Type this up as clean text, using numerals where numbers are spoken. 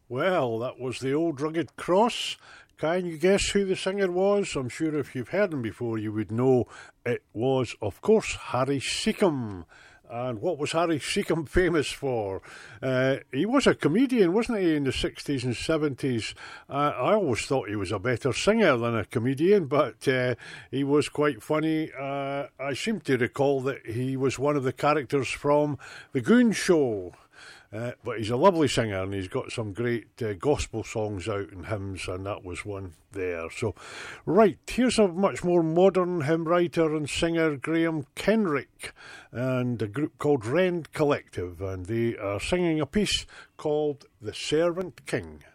Well, that was the Old Rugged Cross. Can you guess who the singer was? I'm sure if you've heard him before, you would know it was, of course, Harry Seacombe. And what was Harry Seacombe famous for? He was a comedian, wasn't he, in the 60s and 70s? I always thought he was a better singer than a comedian, but he was quite funny. I seem to recall that he was one of the characters from The Goon Show. But he's a lovely singer, and he's got some great gospel songs out and hymns, and that was one there. So, right, here's a much more modern hymn writer and singer, Graham Kenrick, and a group called Rend Collective, and they are singing a piece called The Servant King.